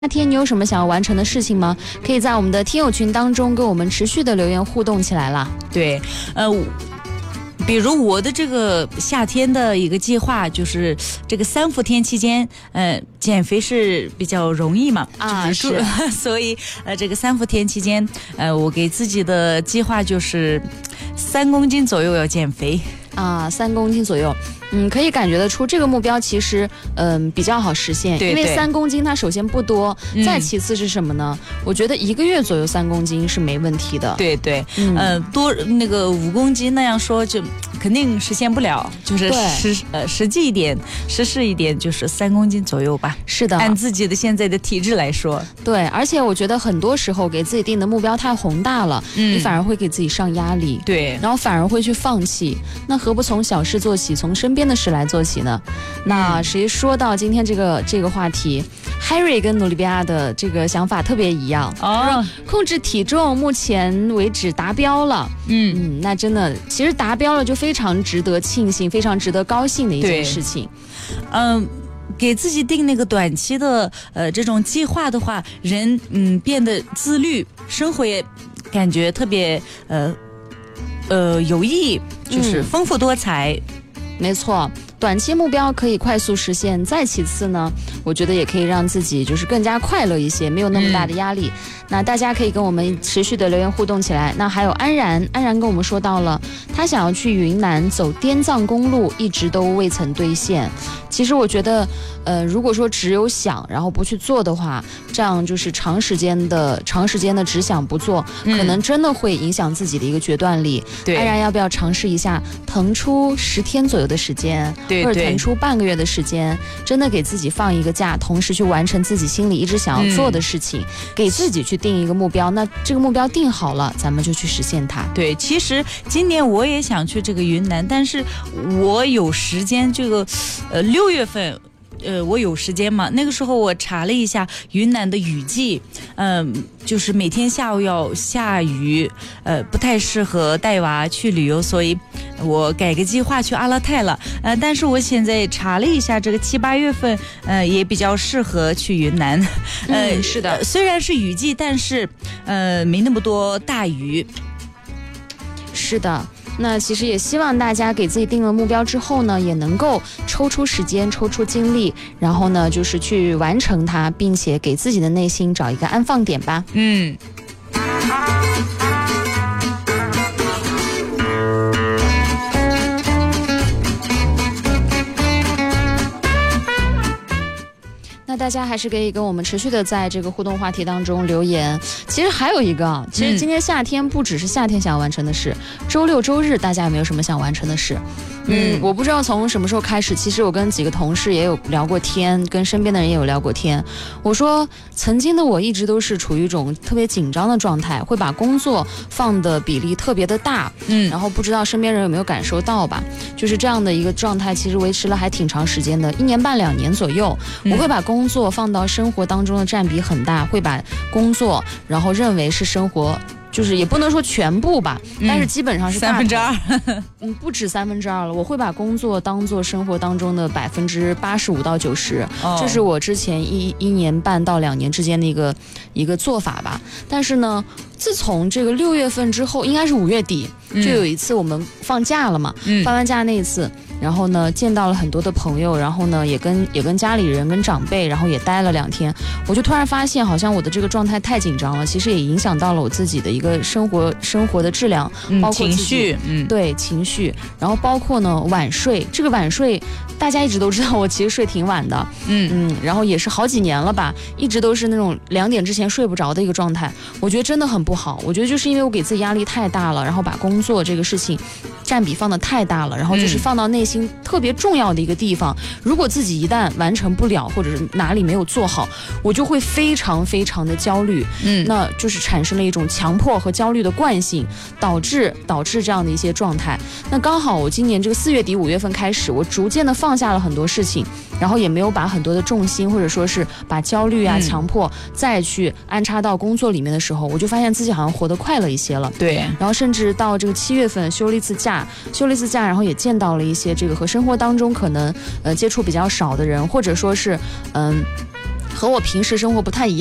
夏天你有什么想要完成的事情吗？可以在我们的听友群当中跟我们持续的留言互动起来啦。 对，比如我的这个夏天的一个计划，就是这个3伏天期间，减肥是比较容易嘛， 是， 所以这个3伏天期间，我给自己的计划就是3公斤左右要减肥啊，3公斤左右。可以感觉得出这个目标其实比较好实现，因为3公斤它首先不多，再其次是什么呢？我觉得1个月左右3公斤是没问题的。 对，多那个5公斤那样说就肯定实现不了，就是实际一点，实施一点，就是3公斤左右吧。 是的， 按自己的现在的体质来说。 对，而且我觉得很多时候给自己定的目标太宏大了，你反而会给自己上压力， 对， 然后反而会去放弃。那何不从小事做起，从身边的事来做起呢？那谁说到今天这个话题 ，Harry 跟努利比亚的这个想法特别一样哦，控制体重目前为止达标了。那真的，其实达标了就非常值得庆幸，非常值得高兴的一件事情。 给自己定那个短期的这种计划的话，人变得自律，生活也感觉特别有意义，就是丰富多彩。 没错，短期目标可以快速实现，再其次呢，我觉得也可以让自己就是更加快乐一些，没有那么大的压力。那大家可以跟我们持续的留言互动起来。那还有安然跟我们说到了，他想要去云南走滇藏公路，一直都未曾兑现。其实我觉得，如果说只有想，然后不去做的话，这样就是长时间的只想不做，可能真的会影响自己的一个决断力。对，安然要不要尝试一下，腾出10天左右的时间，或者腾出半个月的时间，真的给自己放一个假，同时去完成自己心里一直想要做的事情，给自己去定一个目标。那这个目标定好了，咱们就去实现它。 对，其实今年我也想去这个云南，但是我有时间，这个6月份。我有时间嘛？那个时候我查了一下云南的雨季，就是每天下午要下雨，不太适合带娃去旅游，所以我改个计划去阿勒泰了。但是我现在查了一下，这个7、8月份，也比较适合去云南。 是的， 虽然是雨季，但是没那么多大雨。 是的。那其实也希望大家给自己定了目标之后呢，也能够抽出时间、抽出精力，然后呢，就是去完成它，并且给自己的内心找一个安放点吧。那大家还是可以跟我们持续的在这个互动话题当中留言。其实还有一个，其实今天夏天不只是夏天想要完成的事，周6、周日大家有没有什么想完成的事？我不知道从什么时候开始，其实我跟几个同事也有聊过天，跟身边的人也有聊过天。我说曾经的我一直都是处于一种特别紧张的状态，会把工作放的比例特别的大，然后不知道身边人有没有感受到吧，就是这样的一个状态其实维持了还挺长时间的，1年半2年左右。我会把工作放到生活当中的占比很大，会把工作然后认为是生活，就是也不能说全部吧，但是基本上是 2/3。 不止2/3了。我会把工作当做生活当中的85%到90%，这是我之前1年半到2年之间的一个做法吧。但是呢，自从这个6月份之后，应该是5月底，就有一次我们放假了嘛，放完假那一次。然后呢，见到了很多的朋友，然后呢，也跟家里人、跟长辈，然后也待了2天。我就突然发现，好像我的这个状态太紧张了，其实也影响到了我自己的一个生活的质量，包括情绪， 对情绪，然后包括呢晚睡。这个晚睡，大家一直都知道，我其实睡挺晚的，然后也是好几年了吧，一直都是那种2点之前睡不着的一个状态。我觉得真的很不好。我觉得就是因为我给自己压力太大了，然后把工作这个事情占比放得太大了，然后就是放到内心特别重要的一个地方，如果自己一旦完成不了，或者是哪里没有做好，我就会非常非常的焦虑，那就是产生了一种强迫和焦虑的惯性，导致这样的一些状态。那刚好我今年这个4月底5月份开始，我逐渐的放下了很多事情，然后也没有把很多的重心或者说是把焦虑啊、强迫再去安插到工作里面的时候，我就发现自己好像活得快乐一些了。 对， 然后甚至到这个7月份休了一次假，然后也见到了一些这个和生活当中可能接触比较少的人，或者说是和我平时生活不太一样。